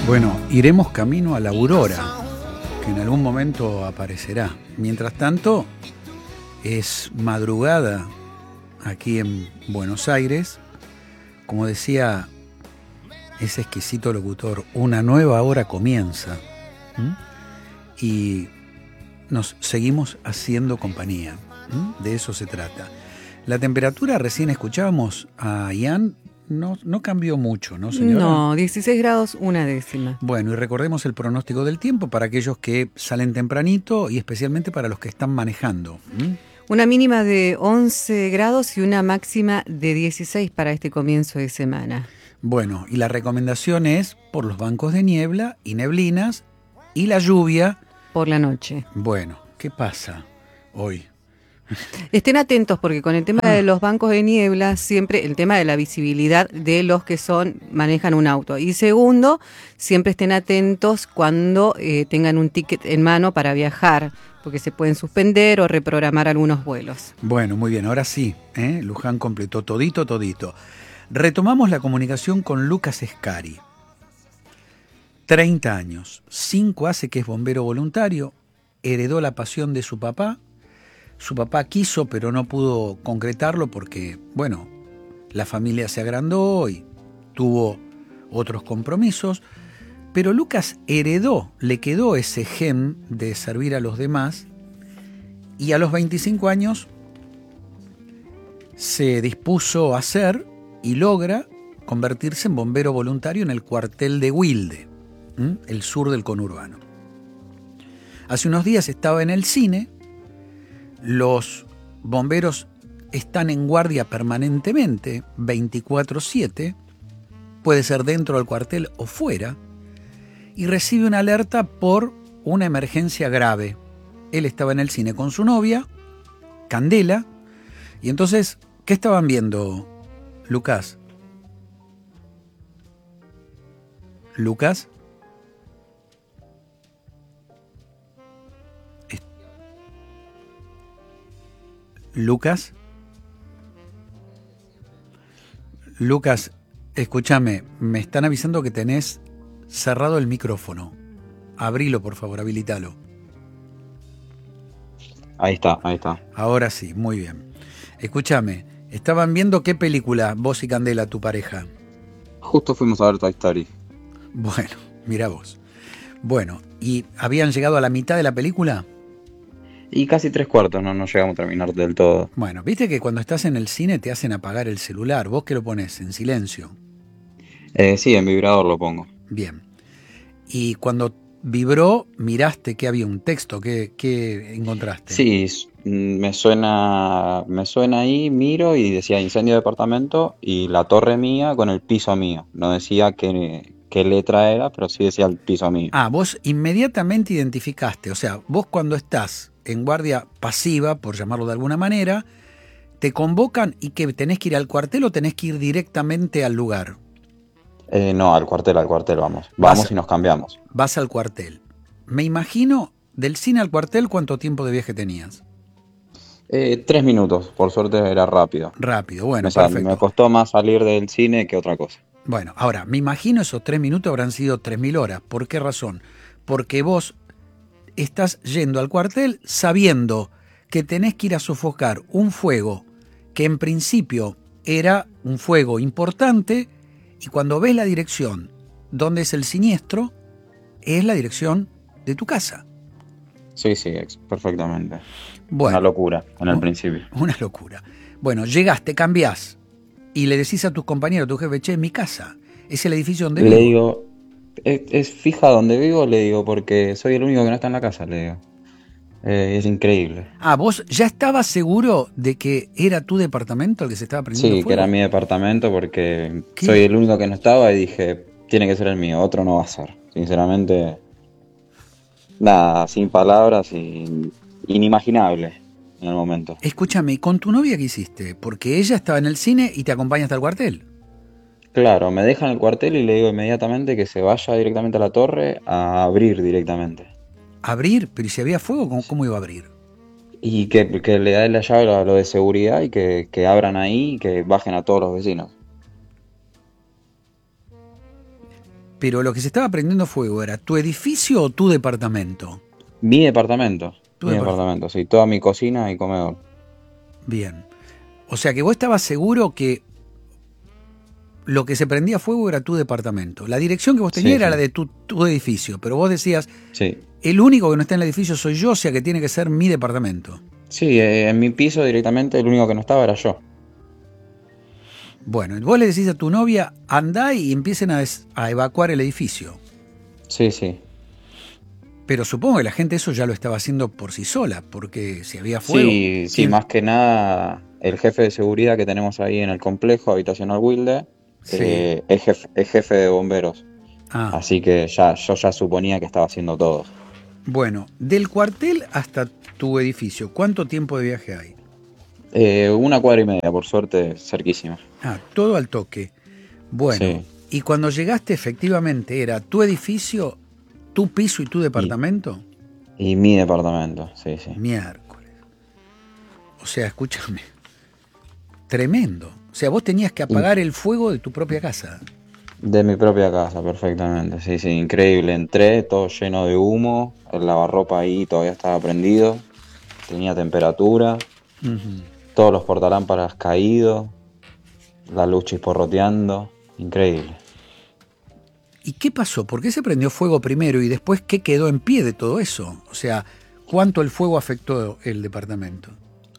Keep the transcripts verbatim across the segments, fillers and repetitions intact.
Bueno, iremos camino a la aurora, que en algún momento aparecerá. Mientras tanto, es madrugada aquí en Buenos Aires. Como decía ese exquisito locutor, una nueva hora comienza. ¿Mm? Y nos seguimos haciendo compañía. ¿Mm? De eso se trata. La temperatura, recién escuchábamos a Ian, no, no cambió mucho, ¿no, señora? No, dieciséis grados, una décima. Bueno, y recordemos el pronóstico del tiempo para aquellos que salen tempranito y especialmente para los que están manejando. ¿Mm? Una mínima de once grados y una máxima de dieciséis para este comienzo de semana. Bueno, y la recomendación es por los bancos de niebla y neblinas y la lluvia. Por la noche. Bueno, ¿qué pasa hoy? Estén atentos porque con el tema de los bancos de niebla, siempre el tema de la visibilidad de los que son manejan un auto. Y segundo, siempre estén atentos cuando eh, tengan un ticket en mano para viajar, porque se pueden suspender o reprogramar algunos vuelos. Bueno, muy bien, ahora sí, ¿eh? Luján completó todito, todito. Retomamos la comunicación con Lucas Escari. treinta años, cinco hace que es bombero voluntario, heredó la pasión de su papá. Su papá quiso, pero no pudo concretarlo porque, bueno, la familia se agrandó y tuvo otros compromisos. Pero Lucas heredó, le quedó ese gen de servir a los demás y a los veinticinco años se dispuso a hacer y logra convertirse en bombero voluntario en el cuartel de Wilde, ¿m? El sur del conurbano. Hace unos días estaba en el cine. Los bomberos están en guardia permanentemente, veinticuatro siete, puede ser dentro del cuartel o fuera, y recibe una alerta por una emergencia grave. Él estaba en el cine con su novia, Candela, y entonces, ¿qué estaban viendo, Lucas? ¿Lucas? Lucas, Lucas, escúchame, me están avisando que tenés cerrado el micrófono. Abrilo, por favor, habilítalo. Ahí está, ahí está. Ahora sí, muy bien. Escúchame, ¿estaban viendo qué película vos y Candela, tu pareja? Justo fuimos a ver Toy Story. Bueno, mira vos. Bueno, ¿y habían llegado a la mitad de la película? Y casi tres cuartos, no, no llegamos a terminar del todo. Bueno, viste que cuando estás en el cine te hacen apagar el celular. ¿Vos qué lo pones? ¿En silencio? Eh, sí, en vibrador lo pongo. Bien. Y cuando vibró, miraste que había un texto. ¿Qué, qué encontraste? Sí, me suena, me suena ahí, miro y decía incendio de departamento y la torre mía con el piso mío. No decía qué, qué letra era, pero sí decía el piso mío. Ah, vos inmediatamente identificaste. O sea, vos cuando estás en guardia pasiva, por llamarlo de alguna manera, te convocan y que tenés que ir al cuartel o tenés que ir directamente al lugar. Eh, no, al cuartel, al cuartel vamos. Vamos Vas, y nos cambiamos. Vas al cuartel. Me imagino, del cine al cuartel, ¿cuánto tiempo de viaje tenías? Eh, tres minutos, por suerte era rápido. Rápido, bueno, o sea, perfecto. Me costó más salir del cine que otra cosa. Bueno, ahora, me imagino esos tres minutos habrán sido tres mil horas. ¿Por qué razón? Porque vos estás yendo al cuartel sabiendo que tenés que ir a sofocar un fuego que en principio era un fuego importante y cuando ves la dirección donde es el siniestro, es la dirección de tu casa. Sí, sí, perfectamente. Bueno, una locura en el un, principio. Una locura. Bueno, llegás, te cambiás y le decís a tus compañeros, a tu jefe, che, mi casa, es el edificio donde le vivo. Le digo, es, es fija donde vivo, le digo, porque soy el único que no está en la casa, le digo. Eh, es increíble. Ah, ¿vos ya estabas seguro de que era tu departamento el que se estaba prendiendo Sí, fuego? que era mi departamento porque ¿Qué? soy el único que no estaba y dije, tiene que ser el mío, otro no va a ser. Sinceramente, nada, sin palabras y inimaginable en el momento. Escúchame, ¿y con tu novia qué hiciste? Porque ella estaba en el cine y te acompaña hasta el cuartel. Claro, me dejan el cuartel y le digo inmediatamente que se vaya directamente a la torre a abrir directamente. ¿Abrir? Pero ¿y si había fuego? ¿Cómo, cómo iba a abrir? Y que, que le da la llave a lo de seguridad y que, que abran ahí y que bajen a todos los vecinos. Pero lo que se estaba prendiendo fuego, ¿era tu edificio o tu departamento? Mi departamento. Tu Mi depart- departamento, sí. Toda mi cocina y comedor. Bien. O sea que vos estabas seguro que lo que se prendía fuego era tu departamento. La dirección que vos tenías Sí, era sí. la de tu, tu edificio, pero vos decías, Sí. el único que no está en el edificio soy yo, o sea que tiene que ser mi departamento. Sí, eh, en mi piso directamente el único que no estaba era yo. Bueno, y vos le decís a tu novia, andá y empiecen a, des- a evacuar el edificio. Sí, sí. Pero supongo que la gente eso ya lo estaba haciendo por sí sola, porque si había fuego... Sí, sí, ¿quién- más que nada el jefe de seguridad que tenemos ahí en el complejo habitacional Wilde Sí. eh, es, jefe, es jefe de bomberos. Ah, Así que ya, yo ya suponía que estaba haciendo todo. bueno, del cuartel hasta tu edificio, ¿cuánto tiempo de viaje hay? Eh, una cuadra y media, por suerte, cerquísima. Ah, todo al toque. Bueno, Sí. y cuando llegaste efectivamente era tu edificio, tu piso y tu departamento. Y mi departamento, sí, sí. Miércoles. O sea, escúchame. Tremendo. O sea, vos tenías que apagar el fuego de tu propia casa. De mi propia casa, perfectamente. Sí, sí, increíble. Entré, todo lleno de humo. El lavarropa ahí todavía estaba prendido. Tenía temperatura. Ujú. Todos los portalámparas caídos. La luz chisporroteando. Increíble. ¿Y qué pasó? ¿Por qué se prendió fuego primero y después qué quedó en pie de todo eso? O sea, ¿cuánto el fuego afectó el departamento?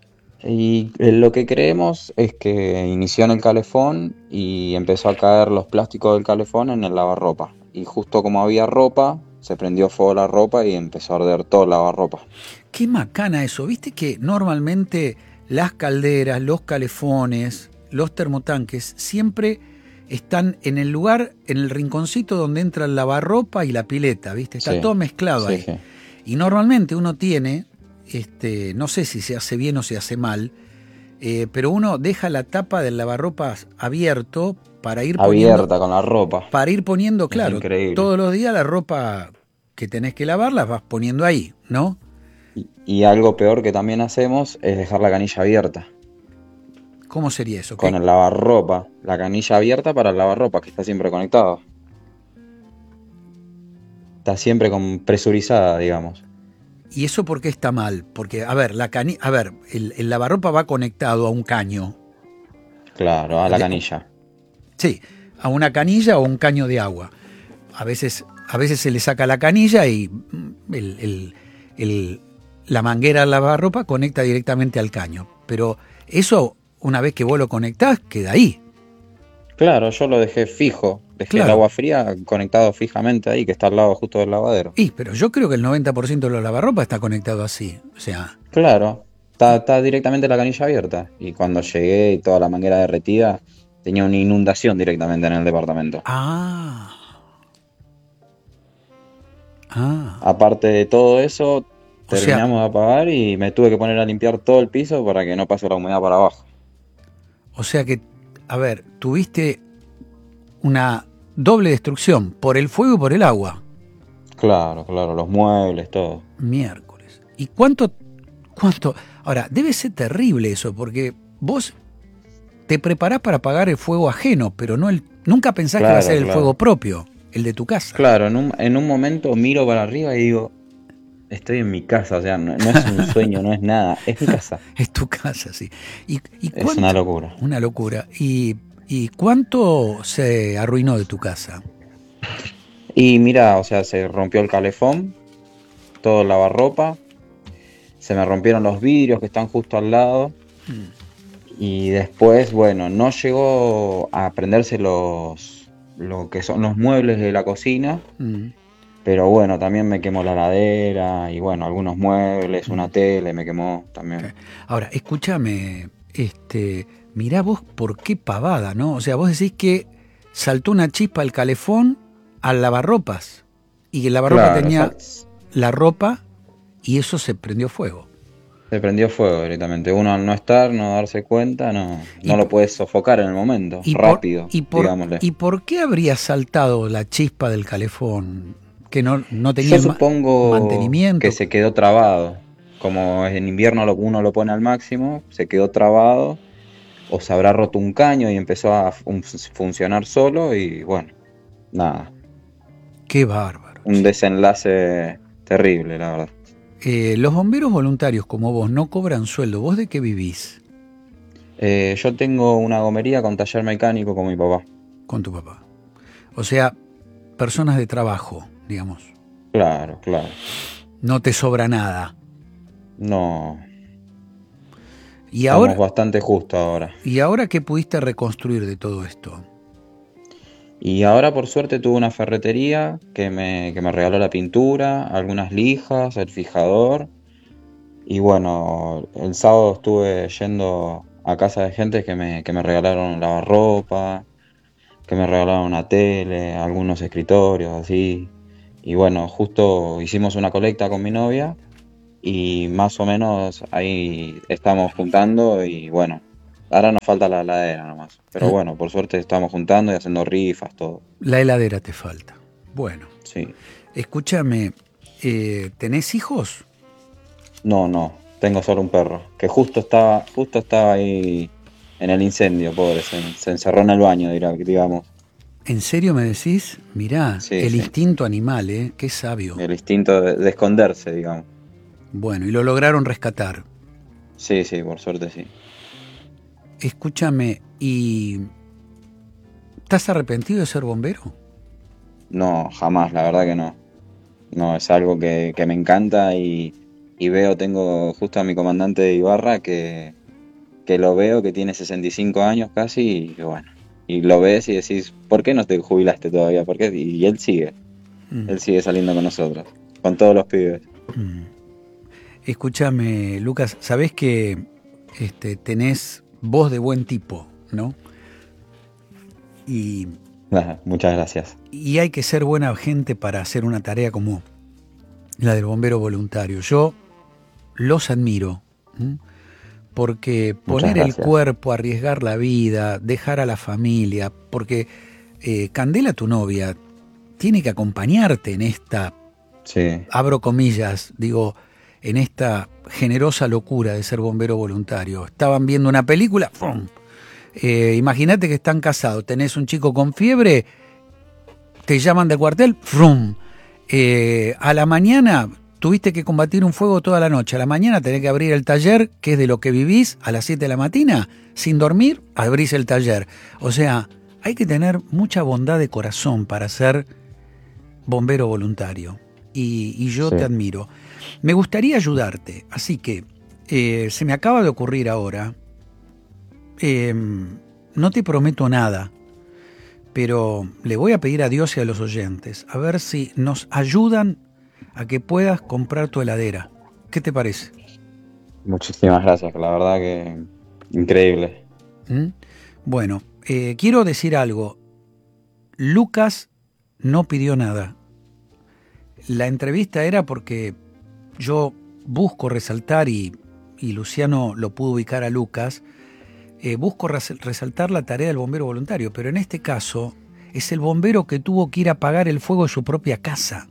Y eh, lo que creemos es que inició en el calefón y empezó a caer los plásticos del calefón en el lavarropa. Y justo como había ropa, se prendió fuego la ropa y empezó a arder todo el lavarropa. Qué macana eso. ¿Viste que normalmente las calderas, los calefones, los termotanques siempre están en el lugar, en el rinconcito donde entra el lavarropa y la pileta, ¿viste? Está Sí, todo mezclado sí, ahí. sí. Y normalmente uno tiene, este, no sé si se hace bien o se hace mal, eh, pero uno deja la tapa del lavarropas abierto para ir poniendo, Abierta con la ropa. para ir poniendo, Es claro, increíble. todos los días la ropa que tenés que lavar la vas poniendo ahí, ¿no? Y, y algo peor que también hacemos es dejar la canilla abierta. ¿Cómo sería eso? Con ¿Qué- el lavarropa. La canilla abierta para el lavarropa, que está siempre conectado. Está siempre con presurizada, digamos. ¿Y eso por qué está mal? Porque, a ver, la cani a ver, el, el lavarropa va conectado a un caño. Claro, a la De- canilla. Sí, a una canilla o un caño de agua. A veces, a veces se le saca la canilla y mm, el- el- el- la manguera al lavarropa conecta directamente al caño. Pero eso, una vez que vos lo conectás, queda ahí. Claro, yo lo dejé fijo. Dejé Claro. el agua fría conectado fijamente ahí, que está al lado justo del lavadero. Y, pero yo creo que el noventa por ciento de los lavarropas está conectado así. O sea, Claro, está, está directamente la canilla abierta. Y cuando llegué y toda la manguera derretida, tenía una inundación directamente en el departamento. ah. Ah. Aparte de todo eso, O sea- terminamos de apagar y me tuve que poner a limpiar todo el piso para que no pase la humedad para abajo. O sea que, a ver, tuviste una doble destrucción por el fuego y por el agua. Claro, claro, los muebles, todo. Miércoles. ¿Y cuánto, cuánto? Ahora, debe ser terrible eso, porque vos te preparás para apagar el fuego ajeno, pero no el, nunca pensás que va a Claro, ser el claro. fuego propio, el de tu casa. Claro, en un, en un momento miro para arriba y digo, estoy en mi casa, o sea, no, no es un sueño, no es nada, es mi casa. Es tu casa, sí. ¿Y, y Es cuánto- una locura. Una locura. ¿Y, ¿Y cuánto se arruinó de tu casa? Y mira, o sea, se rompió el calefón, todo el lavarropa, se me rompieron los vidrios que están justo al lado. Y después, bueno, no llegó a prenderse los, lo que son los muebles de la cocina, Mm. pero bueno, también me quemó la heladera y bueno, algunos muebles, una tele me quemó también. Ahora, escúchame, este, mirá vos por qué pavada, ¿no? O sea, vos decís que saltó una chispa al calefón al lavarropas y el lavarropa Claro, tenía sal- la ropa y eso se prendió fuego. se prendió fuego directamente. Uno al no estar, no darse cuenta, no, Y no lo por- puedes sofocar en el momento, Y por- rápido, y por, digámosle. ¿Y por qué habría saltado la chispa del calefón? Que no, no tenía Yo el ma- supongo mantenimiento. que se quedó trabado. Como en invierno lo- uno lo pone al máximo, se quedó trabado. O se habrá roto un caño y empezó a fun- funcionar solo y bueno, nada. Qué bárbaro. Un desenlace terrible, la verdad. Eh, los bomberos voluntarios como vos no cobran sueldo. ¿Vos de qué vivís? Eh, yo tengo una gomería con taller mecánico con mi papá. Con tu papá. O sea, personas de trabajo, digamos. Claro, claro. No te sobra nada. No. Y Estamos ahora, bastante justo ahora. ¿Y ahora qué pudiste reconstruir de todo esto? Y ahora por suerte tuve una ferretería que me, que me regaló la pintura, algunas lijas, el fijador. Y bueno, el sábado estuve yendo a casa de gente que me, que me regalaron lavarropa, que me regalaron una tele, algunos escritorios, así. Y bueno, justo hicimos una colecta con mi novia y más o menos ahí estamos juntando y bueno, ahora nos falta la heladera nomás. Pero bueno, por suerte estamos juntando y haciendo rifas, todo. La heladera te falta. Bueno, Sí. escúchame, eh, ¿tenés hijos? No, no, tengo solo un perro, que justo estaba, justo estaba ahí en el incendio, pobre, se, se encerró en el baño, dirá- digamos. ¿En serio me decís? Mirá, Sí, el sí. instinto animal, ¿eh? Qué sabio. El instinto de, de esconderse, digamos. Bueno, y lo lograron rescatar. Sí, sí, por suerte sí. Escúchame, ¿y estás arrepentido de ser bombero? No, jamás, la verdad que no. No, es algo que, que me encanta y, y veo, tengo justo a mi comandante de Ibarra que, que lo veo, que tiene sesenta y cinco años casi, y bueno, y lo ves y decís, ¿por qué no te jubilaste todavía? ¿Por qué? Y, y él sigue, Mm. él sigue saliendo con nosotros, con todos los pibes. Mm. Escúchame, Lucas, sabés que este, tenés voz de buen tipo, ¿no? Y, Nada, muchas gracias. y hay que ser buena gente para hacer una tarea como la del bombero voluntario. Yo los admiro, ¿m? Porque Muchas poner el gracias. cuerpo, arriesgar la vida, dejar a la familia, porque eh, Candela, tu novia, tiene que acompañarte en esta, Sí, abro comillas, digo, en esta generosa locura de ser bombero voluntario. Estaban viendo una película, ¡fum! Eh, imagínate que están casados, tenés un chico con fiebre, te llaman de cuartel, ¡frum! Eh, a la mañana tuviste que combatir un fuego toda la noche, a la mañana tenés que abrir el taller, que es de lo que vivís, a las siete de la mañana, sin dormir, abrís el taller. O sea, hay que tener mucha bondad de corazón para ser bombero voluntario. Y, y yo Sí. te admiro. Me gustaría ayudarte, así que eh, se me acaba de ocurrir ahora, eh, no te prometo nada, pero le voy a pedir a Dios y a los oyentes a ver si nos ayudan a que puedas comprar tu heladera. ¿Qué te parece? muchísimas gracias, la verdad que increíble. ¿Mm? Bueno, eh, quiero decir algo. Lucas no pidió nada. La entrevista era porque yo busco resaltar, y, y Luciano lo pudo ubicar a Lucas, eh, busco res- resaltar la tarea del bombero voluntario, pero en este caso es el bombero que tuvo que ir a apagar el fuego de su propia casa.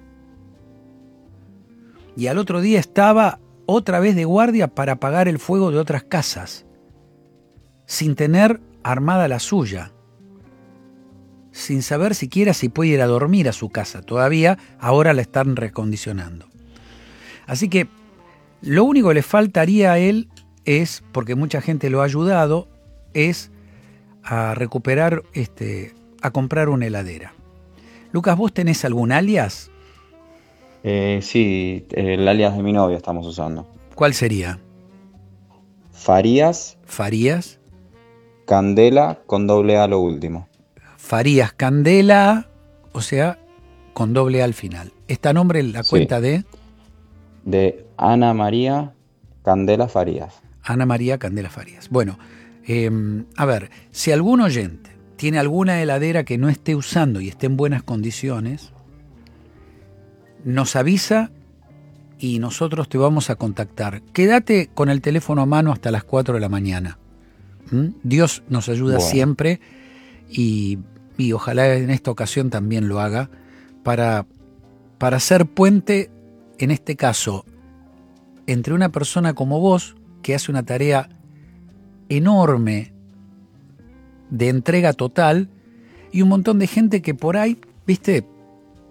Y al otro día estaba otra vez de guardia para apagar el fuego de otras casas, sin tener armada la suya, sin saber siquiera si puede ir a dormir a su casa. Todavía ahora la están recondicionando. Así que lo único que le faltaría a él es, porque mucha gente lo ha ayudado, es a recuperar, este, a comprar una heladera. Lucas, ¿vos tenés algún alias? Eh, sí, el alias de mi novia estamos usando. ¿Cuál sería? Farías Farías. Candela con doble A lo último. Farías Candela, o sea, con doble A al final. ¿Está a nombre la Sí. cuenta de De Ana María Candela Farías. Ana María Candela Farías? Bueno, eh, a ver, si algún oyente tiene alguna heladera que no esté usando y esté en buenas condiciones, nos avisa y nosotros te vamos a contactar. Quédate con el teléfono a mano hasta las cuatro de la mañana. ¿Mm? Dios nos ayuda Bueno. siempre y, y ojalá en esta ocasión también lo haga para, para ser puente, en este caso, entre una persona como vos, que hace una tarea enorme de entrega total, y un montón de gente que por ahí, viste,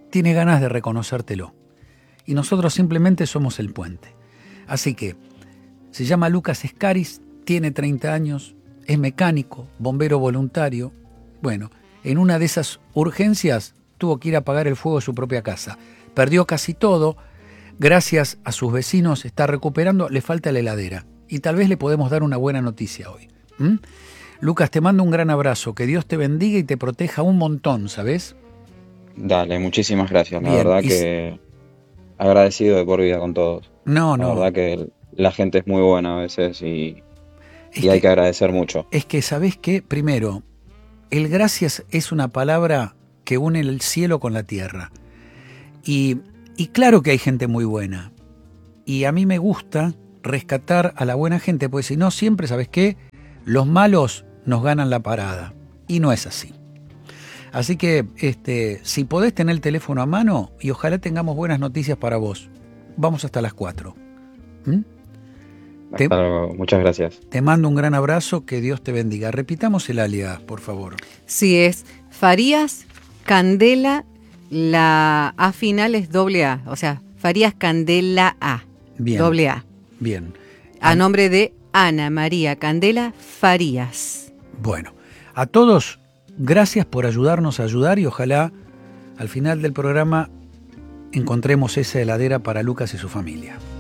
tiene ganas de reconocértelo. Y nosotros simplemente somos el puente. Así que se llama Lucas Escaris, tiene treinta años, es mecánico, bombero voluntario. Bueno, en una de esas urgencias tuvo que ir a apagar el fuego de su propia casa. Perdió casi todo, gracias a sus vecinos está recuperando, le falta la heladera. Y tal vez le podemos dar una buena noticia hoy. ¿Mm? Lucas, te mando un gran abrazo, que Dios te bendiga y te proteja un montón, ¿sabes? Dale, muchísimas gracias. La Bien, verdad y que agradecido de por vida con todos. No, La no. verdad que la gente es muy buena a veces y, Es y hay que- que agradecer mucho. Es que, ¿sabés qué? Primero, el gracias es una palabra que une el cielo con la tierra. Y, y claro que hay gente muy buena. Y a mí me gusta rescatar a la buena gente, porque si no, siempre, ¿sabes qué? Los malos nos ganan la parada. Y no es así. Así que, este, si podés tener el teléfono a mano, y ojalá tengamos buenas noticias para vos. Vamos hasta las cuatro. ¿Mm? Te- Hasta luego. Muchas gracias. Te mando un gran abrazo, que Dios te bendiga. Repitamos el alias, por favor. Sí, es Farías Candela, la A final es doble A, o sea, Farías Candela A, Bien. doble A, Bien. a nombre de Ana María Candela Farías. Bueno, a todos, gracias por ayudarnos a ayudar y ojalá al final del programa encontremos esa heladera para Lucas y su familia.